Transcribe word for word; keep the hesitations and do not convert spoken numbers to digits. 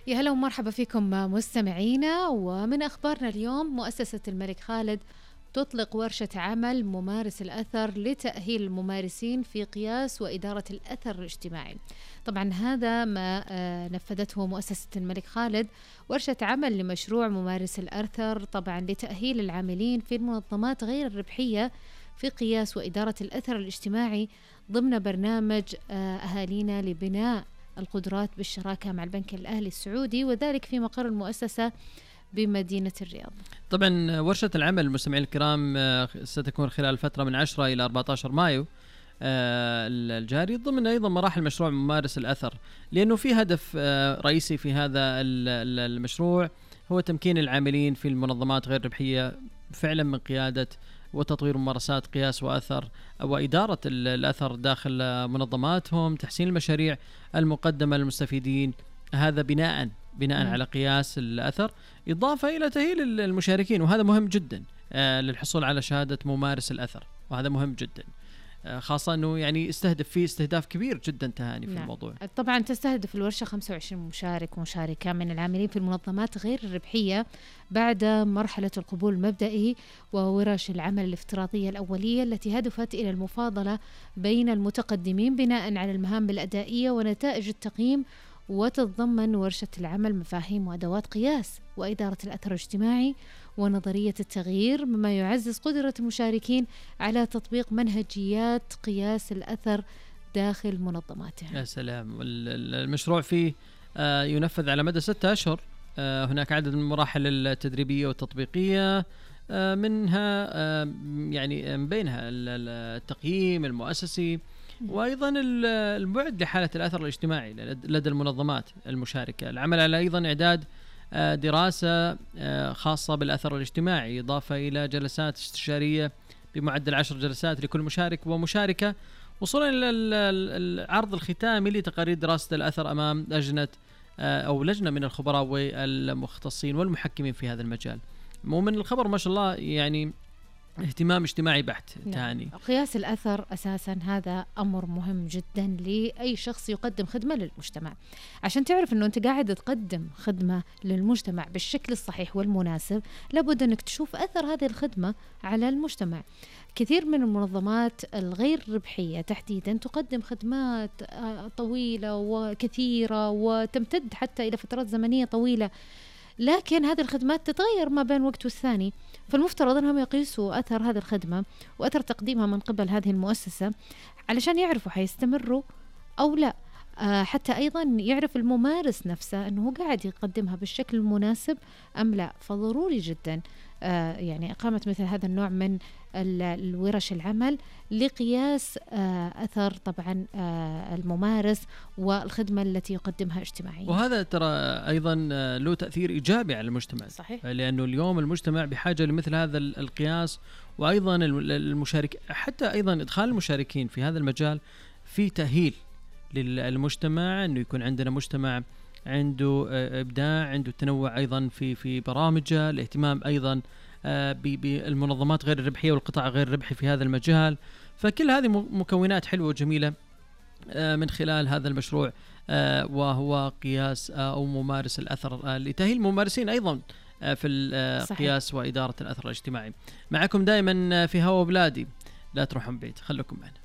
يا هلا ومرحبا فيكم مستمعينا. ومن أخبارنا اليوم، مؤسسة الملك خالد تطلق ورشة عمل ممارس الأثر لتأهيل الممارسين في قياس وإدارة الأثر الاجتماعي. طبعا هذا ما نفذته مؤسسة الملك خالد، ورشة عمل لمشروع ممارس الأثر، طبعا لتأهيل العاملين في المنظمات غير الربحية في قياس وإدارة الأثر الاجتماعي ضمن برنامج أهالينا لبناء القدرات بالشراكة مع البنك الأهلي السعودي، وذلك في مقر المؤسسة بمدينة الرياض. طبعا ورشة العمل المستمعين الكرام ستكون خلال فترة من عشرة إلى أربعة عشر مايو الجاري، ضمن أيضا مراحل مشروع ممارس الأثر، لأنه في هدف رئيسي في هذا المشروع هو تمكين العاملين في المنظمات غير الربحية فعلا من قيادة وتطوير ممارسات قياس وأثر وإدارة الأثر داخل منظماتهم، تحسين المشاريع المقدمة للمستفيدين، هذا بناء بناء على قياس الأثر، إضافة إلى تأهيل المشاركين، وهذا مهم جدا للحصول على شهادة ممارس الأثر، وهذا مهم جدا خاصة أنه يعني استهدف فيه استهداف كبير جدا تهاني في نعم. الموضوع. طبعا تستهدف الورشة خمسة وعشرين مشارك ومشاركة من العاملين في المنظمات غير الربحية بعد مرحلة القبول المبدئي وورش العمل الافتراضية الأولية التي هدفت إلى المفاضلة بين المتقدمين بناء على المهام الأدائية ونتائج التقييم. وتتضمن ورشة العمل مفاهيم وأدوات قياس وإدارة الأثر الاجتماعي ونظرية التغيير، مما يعزز قدرة المشاركين على تطبيق منهجيات قياس الأثر داخل منظماتهم. يا سلام. المشروع فيه ينفذ على مدى ستة أشهر. هناك عدد من المراحل التدريبية والتطبيقية، منها يعني من بينها التقييم المؤسسي، وأيضا البعد لحالة الأثر الاجتماعي لدى المنظمات المشاركة، العمل على أيضا إعداد دراسة خاصة بالأثر الاجتماعي، إضافة إلى جلسات استشارية بمعدل عشر جلسات لكل مشارك ومشاركة، وصولا إلى العرض الختامي لتقارير دراسة الأثر أمام لجنة أو لجنة من الخبراء والمختصين والمحكمين في هذا المجال. ومن الخبر ما شاء الله يعني اهتمام اجتماعي بحت. تاني قياس الأثر أساسا هذا أمر مهم جدا لأي شخص يقدم خدمة للمجتمع، عشان تعرف أنه أنت قاعد تقدم خدمة للمجتمع بالشكل الصحيح والمناسب، لابد أنك تشوف أثر هذه الخدمة على المجتمع. كثير من المنظمات الغير ربحية تحديدا تقدم خدمات طويلة وكثيرة وتمتد حتى إلى فترات زمنية طويلة، لكن هذه الخدمات تتغير ما بين وقت والثاني، فالمفترض أنهم يقيسوا أثر هذه الخدمة وأثر تقديمها من قبل هذه المؤسسة علشان يعرفوا حيستمروا أو لا، آه حتى أيضا يعرف الممارس نفسه أنه قاعد يقدمها بالشكل المناسب أم لا. فضروري جدا آه يعني إقامة مثل هذا النوع من الورش العمل لقياس آه أثر طبعا آه الممارس والخدمة التي يقدمها اجتماعيا. وهذا ترى أيضا له تأثير إيجابي على المجتمع. صحيح. لأنه اليوم المجتمع بحاجة لمثل هذا القياس، وأيضا المشارك حتى أيضا إدخال المشاركين في هذا المجال في تأهيل للمجتمع، أنه يكون عندنا مجتمع عنده إبداع، عنده تنوع أيضا في في برامجه، الاهتمام أيضا بالمنظمات غير الربحية والقطاع غير الربحي في هذا المجال. فكل هذه مكونات حلوة وجميلة من خلال هذا المشروع، وهو قياس أو ممارس الأثر لتأهيل الممارسين أيضا في القياس وإدارة الأثر الاجتماعي. معكم دائما في هوا بلادي، لا تروحون بعيد، خلوكم معنا.